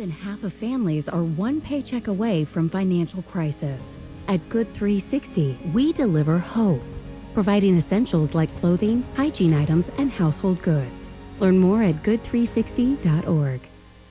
than half of families are one paycheck away from financial crisis. At Good 360, we deliver hope, providing essentials like clothing, hygiene items, and household goods. Learn more at good360.org.